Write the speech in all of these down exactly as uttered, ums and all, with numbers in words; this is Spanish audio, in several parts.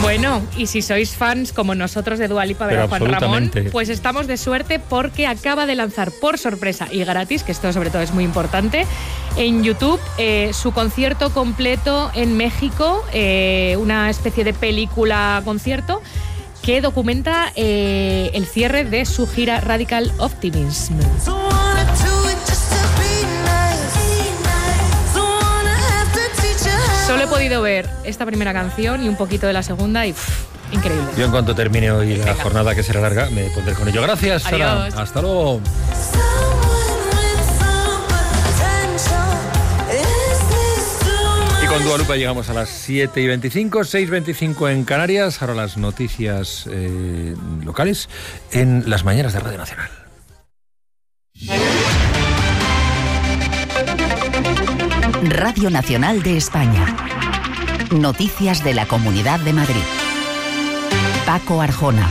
Bueno, y si sois fans como nosotros de Dua Lipa, ¿verdad, Juan Ramón? Pues estamos de suerte porque acaba de lanzar por sorpresa y gratis, que esto sobre todo es muy importante, en YouTube eh, su concierto completo en México, eh, una especie de película-concierto que documenta eh, el cierre de su gira Radical Optimism. Solo he podido ver esta primera canción y un poquito de la segunda y pff, increíble. Yo en cuanto termine hoy la Venga. jornada, que será larga, me pondré con ello. Gracias, Sara. Adiós. Hasta luego. Y con Dua Lipa llegamos a las siete y veinticinco, seis y veinticinco en Canarias. Ahora las noticias eh, locales en las mañanas de Radio Nacional. Radio Nacional de España. Noticias de la Comunidad de Madrid. Paco Arjona.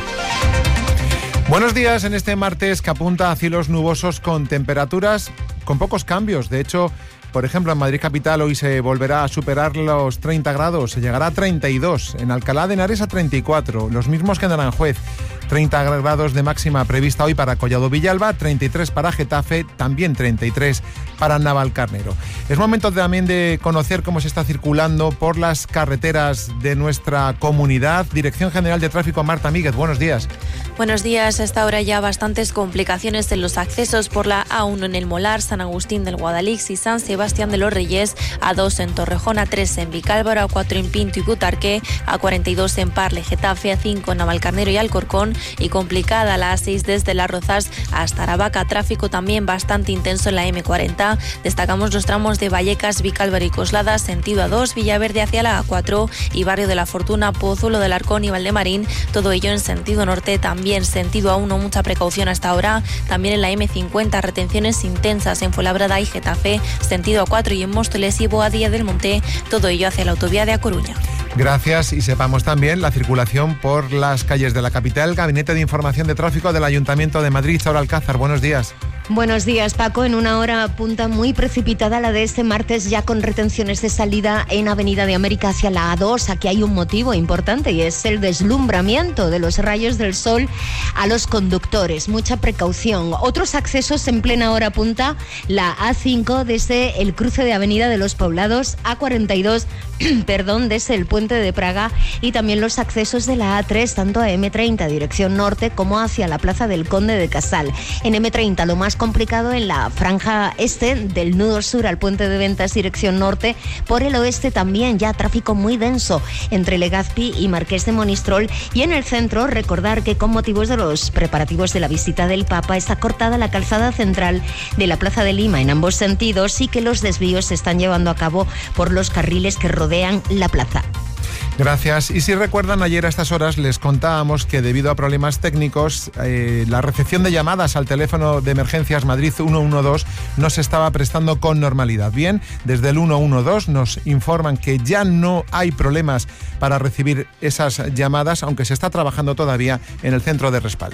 Buenos días en este martes que apunta a cielos nubosos con temperaturas con pocos cambios. De hecho, por ejemplo, en Madrid capital hoy se volverá a superar los treinta grados, se llegará a treinta y dos, en Alcalá de Henares a treinta y cuatro, los mismos que en Aranjuez. treinta grados de máxima prevista hoy para Collado Villalba, treinta y tres para Getafe, también treinta y tres para Navalcarnero. Es momento también de conocer cómo se está circulando por las carreteras de nuestra comunidad. Dirección General de Tráfico, Marta Míguez, buenos días. Buenos días. A esta hora ya bastantes complicaciones en los accesos por la A uno en El Molar, San Agustín del Guadalix y San Sebastián de los Reyes, A dos en Torrejón, A tres en Vicálvaro, A cuatro en Pinto y Butarque, A cuarenta y dos en Parle, Getafe, A cinco en Navalcarnero y Alcorcón, y complicada la A seis desde Las Rozas hasta Aravaca. Tráfico también bastante intenso en la eme cuarenta. Destacamos los tramos de Vallecas, Vicálvaro y Coslada, sentido A dos, Villaverde hacia la A cuatro y Barrio de la Fortuna, Pozuelo del Arcón y Valdemarín. Todo ello en sentido norte, también sentido A uno, mucha precaución hasta ahora. También en la eme cincuenta, retenciones intensas en Fuenlabrada y Getafe, sentido A cuatro y en Móstoles y Boadilla del Monte. Todo ello hacia la autovía de A Coruña. Gracias, y sepamos también la circulación por las calles de la capital. Gabinete de Información de Tráfico del Ayuntamiento de Madrid, Saura Alcázar, buenos días. Buenos días, Paco. En una hora punta muy precipitada la de este martes, ya con retenciones de salida en Avenida de América hacia la A dos. Aquí hay un motivo importante y es el deslumbramiento de los rayos del sol a los conductores. Mucha precaución. Otros accesos en plena hora punta, la A cinco desde el cruce de Avenida de los Poblados, A cuarenta y dos, perdón, desde el Puente de Praga, y también los accesos de la A tres, tanto a eme treinta dirección norte como hacia la Plaza del Conde de Casal. En eme treinta lo más complicado en la franja este del nudo sur al Puente de Ventas dirección norte. Por el oeste también ya tráfico muy denso entre Legazpi y Marqués de Monistrol, y en el centro recordar que con motivos de los preparativos de la visita del Papa está cortada la calzada central de la Plaza de Lima en ambos sentidos y que los desvíos se están llevando a cabo por los carriles que rodean la plaza. Gracias. Y si recuerdan, ayer a estas horas les contábamos que debido a problemas técnicos eh, la recepción de llamadas al teléfono de emergencias Madrid ciento doce no se estaba prestando con normalidad. Bien, desde el ciento doce nos informan que ya no hay problemas para recibir esas llamadas, aunque se está trabajando todavía en el centro de respaldo.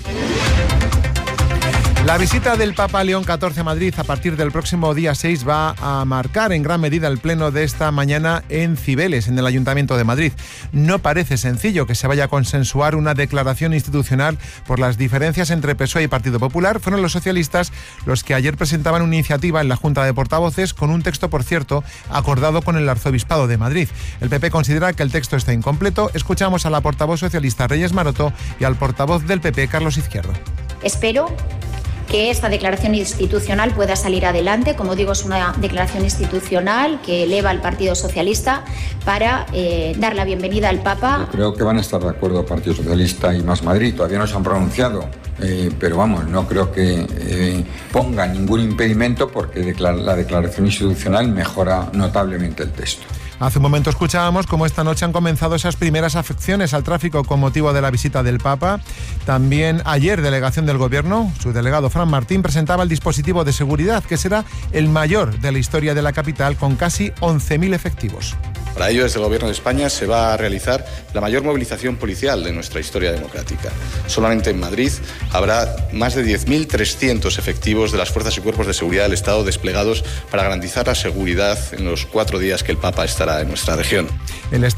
La visita del Papa León catorce a Madrid a partir del próximo día seis va a marcar en gran medida el pleno de esta mañana en Cibeles, en el Ayuntamiento de Madrid. No parece sencillo que se vaya a consensuar una declaración institucional por las diferencias entre P S O E y Partido Popular. Fueron los socialistas los que ayer presentaban una iniciativa en la Junta de Portavoces con un texto, por cierto, acordado con el Arzobispado de Madrid. El P P considera que el texto está incompleto. Escuchamos a la portavoz socialista Reyes Maroto y al portavoz del P P, Carlos Izquierdo. Espero que esta declaración institucional pueda salir adelante. Como digo, es una declaración institucional que eleva al Partido Socialista para eh, dar la bienvenida al Papa. Yo creo que van a estar de acuerdo Partido Socialista y Más Madrid. Todavía no se han pronunciado, eh, pero vamos, no creo que eh, ponga ningún impedimento porque declara, la declaración institucional mejora notablemente el texto. Hace un momento escuchábamos cómo esta noche han comenzado esas primeras afecciones al tráfico con motivo de la visita del Papa. También ayer, delegación del Gobierno, su delegado Fran Martín presentaba el dispositivo de seguridad, que será el mayor de la historia de la capital, con casi once mil efectivos. Para ello, desde el Gobierno de España se va a realizar la mayor movilización policial de nuestra historia democrática. Solamente en Madrid habrá más de diez mil trescientos efectivos de las fuerzas y cuerpos de seguridad del Estado desplegados para garantizar la seguridad en los cuatro días que el Papa estará en nuestra región. El